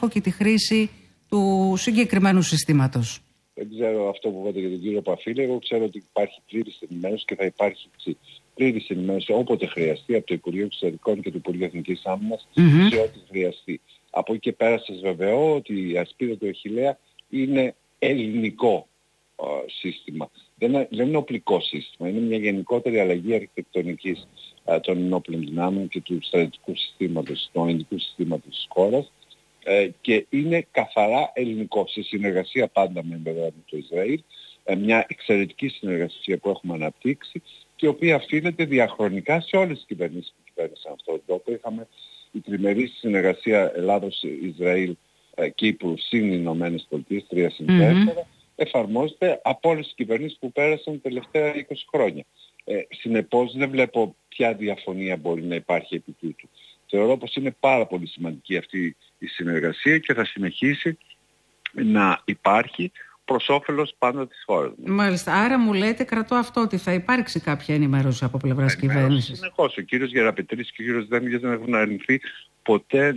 έλεγχο και τη χρήση του συγκεκριμένου συστήματος. Δεν ξέρω αυτό που είπατε για τον κύριο Παφίλη. Εγώ ξέρω ότι υπάρχει πλήρης ενημέρωση και θα υπάρχει πλήρης ενημέρωση όποτε χρειαστεί από το Υπουργείο Εξωτερικών και το Υπουργείο Εθνικής Άμυνας σε ό,τι χρειαστεί. Από εκεί και πέρα σας βεβαιώ ότι η ασπίδα του Αχιλλέα είναι ελληνικό σύστημα. Δεν είναι οπλικό σύστημα. Είναι μια γενικότερη αλλαγή αρχιτεκτονικής των ενόπλων δυνάμεων και του στρατιωτικού συστήματος, του αμυντικού συστήματος της χώρας. Και είναι καθαρά ελληνικό, σε συνεργασία πάντα με το Ισραήλ, μια εξαιρετική συνεργασία που έχουμε αναπτύξει και η οποία οφείλεται διαχρονικά σε όλες τις κυβερνήσεις που κυβέρνησαν αυτόν τον τόπο. Είχαμε η τριμερή συνεργασία Ελλάδος-Ισραήλ-Κύπρου συν Ηνωμένες Πολιτείες 3+4, εφαρμόζεται από όλες τις κυβερνήσεις που πέρασαν τα τελευταία 20 χρόνια. Συνεπώς δεν βλέπω ποια διαφωνία μπορεί να υπάρχει επί τούτου. Θεωρώ πως είναι πάρα πολύ σημαντική αυτή η συνεργασία και θα συνεχίσει να υπάρχει προς όφελος πάντα της χώρας. Μάλιστα. Άρα μου λέτε, κρατώ αυτό, ότι θα υπάρξει κάποια ενημέρωση από πλευράς κυβέρνησης. Συνεχώς. Ο κύριος Γεραπετρής και ο κύριος Δένδιας δεν έχουν αρνηθεί ποτέ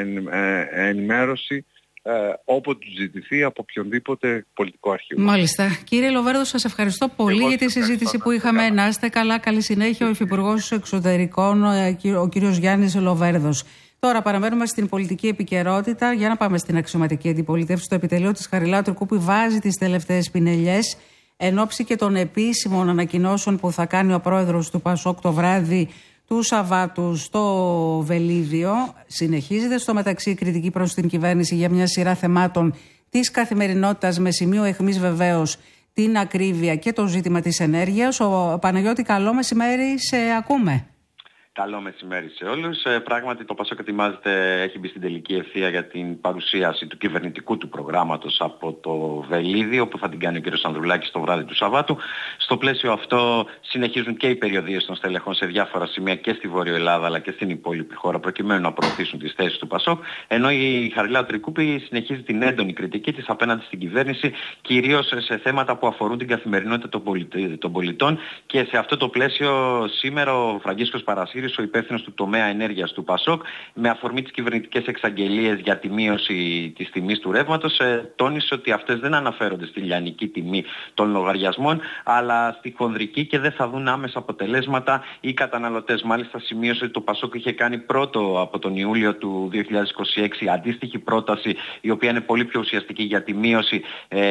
ενημέρωση όποτε του ζητηθεί από οποιονδήποτε πολιτικό αρχηγό. Μάλιστα. Κύριε Λοβέρδο, σας ευχαριστώ πολύ για τη συζήτηση που είχαμε. Να είστε καλά, καλή συνέχεια. Ο Υφυπουργός Εξωτερικών, ο κύριος Γιάννης Λοβέρδος. Τώρα παραμένουμε στην πολιτική επικαιρότητα. Για να πάμε στην αξιωματική αντιπολίτευση. Το επιτελείο της Χαριλάου Τρικούπη βάζει τις τελευταίες πινελιές εν ώψη και των επίσημων ανακοινώσεων που θα κάνει ο πρόεδρος του ΠΑΣΟΚ το βράδυ του Σαββάτου στο Βελίδιο. Συνεχίζεται στο μεταξύ η κριτική προς την κυβέρνηση για μια σειρά θεμάτων της καθημερινότητας, με σημείο αιχμής βεβαίως την ακρίβεια και το ζήτημα της ενέργειας. Ο Παναγιώτη, καλό μεσημέρι, σε ακούμε. Καλό μεσημέρι σε όλους. Πράγματι το ΠΑΣΟΚ ετοιμάζεται, έχει μπει στην τελική ευθεία για την παρουσίαση του κυβερνητικού του προγράμματος από το Βελίδιο, που θα την κάνει ο κ. Ανδρουλάκης το βράδυ του Σαββάτου. Στο πλαίσιο αυτό συνεχίζουν και οι περιοδίες των στελεχών σε διάφορα σημεία και στη Βόρειο Ελλάδα αλλά και στην υπόλοιπη χώρα, προκειμένου να προωθήσουν τις θέσεις του ΠΑΣΟΚ. Ενώ η Χαριλάου Τρικούπη συνεχίζει την έντονη κριτική της απέναντι στην κυβέρνηση, κυρίως σε θέματα που αφορούν την καθημερινότητα των πολιτών. Και σε αυτό το πλαίσιο σήμερα ο Φραγκίσκος Παρασύρης, ο υπεύθυνος του τομέα ενέργειας του ΠΑΣΟΚ, με αφορμή τις κυβερνητικές εξαγγελίες για τη μείωση της τιμής του ρεύματος, τόνισε ότι αυτές δεν αναφέρονται στη λιανική τιμή των λογαριασμών, αλλά στη χονδρική και δεν θα δουν άμεσα αποτελέσματα οι καταναλωτές. Μάλιστα σημείωσε ότι το ΠΑΣΟΚ είχε κάνει πρώτο από τον Ιούλιο του 2026 αντίστοιχη πρόταση, η οποία είναι πολύ πιο ουσιαστική, για τη μείωση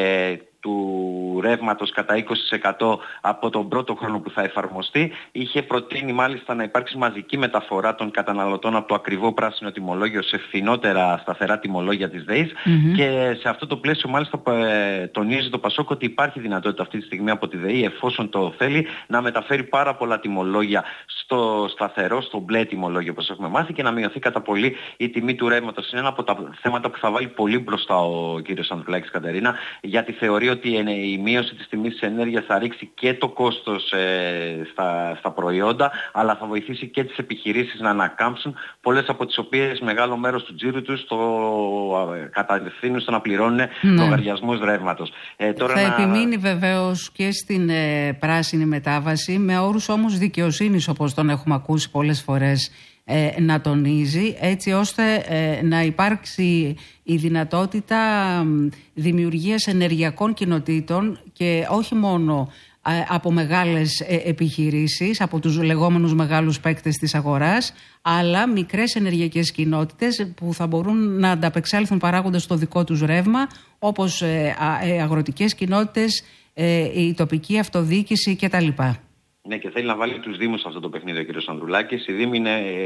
του ρεύματος κατά 20% από τον πρώτο χρόνο που θα εφαρμοστεί. Είχε προτείνει μάλιστα να υπάρξει μαζική μεταφορά των καταναλωτών από το ακριβό πράσινο τιμολόγιο σε φθηνότερα σταθερά τιμολόγια της ΔΕΗς. Και σε αυτό το πλαίσιο μάλιστα τονίζει το ΠΑΣΟΚ ότι υπάρχει δυνατότητα αυτή τη στιγμή από τη ΔΕΗ, εφόσον το θέλει, να μεταφέρει πάρα πολλά τιμολόγια στο σταθερό, στο μπλε τιμολόγιο όπως έχουμε μάθει, και να μειωθεί κατά πολύ η τιμή του ρεύματος. Είναι ένα από τα θέματα που θα βάλει πολύ μπροστά ο κ. Ανδρουλάκης, Κατερίνα, γιατί θεωρεί ότι η μείωση της τιμής της ενέργειας θα ρίξει και το κόστος στα προϊόντα, αλλά θα βοηθήσει και τις επιχειρήσεις να ανακάμψουν, πολλές από τις οποίες μεγάλο μέρος του τζίρου τους το κατευθύνουν στο να πληρώνουν λογαριασμούς ρεύματος. Θα επιμείνει βεβαίως και στην πράσινη μετάβαση, με όρους όμως δικαιοσύνης, όπως τον έχουμε ακούσει πολλές φορές να τονίζει, έτσι ώστε να υπάρξει η δυνατότητα δημιουργίας ενεργειακών κοινοτήτων, και όχι μόνο από μεγάλες επιχειρήσεις, από τους λεγόμενους μεγάλους παίκτες της αγοράς, αλλά μικρές ενεργειακές κοινότητες που θα μπορούν να ανταπεξέλθουν παράγοντας στο δικό τους ρεύμα, όπως αγροτικές κοινότητες, η τοπική αυτοδιοίκηση κτλ. Ναι, και θέλει να βάλει τους Δήμους σε αυτό το παιχνίδι ο κ. Ανδρουλάκης. Οι Δήμοι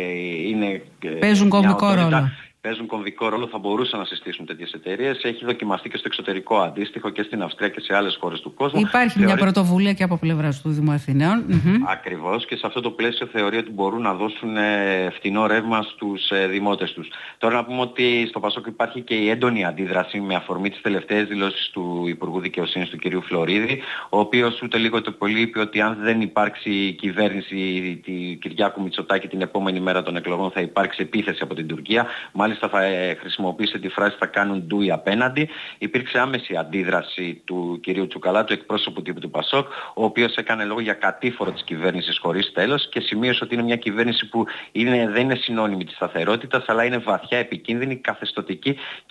παίζουν κομβικό ρόλο. Παίζουν κομβικό ρόλο, θα μπορούσαν να συστήσουν τέτοιες εταιρείες. Έχει δοκιμαστεί και στο εξωτερικό αντίστοιχο και στην Αυστρία και σε άλλες χώρες του κόσμου. Υπάρχει μια πρωτοβουλία και από πλευράς του Δήμου Αθηναίων. Ακριβώς, και σε αυτό το πλαίσιο θεωρεί ότι μπορούν να δώσουν φθηνό ρεύμα στους δημότες τους. Τώρα να πούμε ότι στο ΠΑΣΟΚ υπάρχει και η έντονη αντίδραση με αφορμή τις τελευταίες δηλώσεις του Υπουργού Δικαιοσύνης, του κ. Φλωρίδη, ο οποίος ούτε λίγο το πολύ είπε ότι αν δεν υπάρξει κυβέρνηση τη Κυριάκου Μητσοτάκη την επόμενη μέρα των εκλογών, θα υπάρξει επίθεση από την Τουρκία. Μάλιστα θα χρησιμοποιήσει τη φράση «θα κάνουν ντουι απέναντι». Υπήρξε άμεση αντίδραση του κυρίου Τσουκαλά, του εκπρόσωπου τύπου του ΠΑΣΟΚ, ο οποίος έκανε λόγο για κατήφορο της κυβέρνησης χωρίς τέλος και σημείωσε ότι είναι μια κυβέρνηση που δεν είναι συνώνυμη της σταθερότητας, αλλά είναι βαθιά επικίνδυνη, καθεστωτική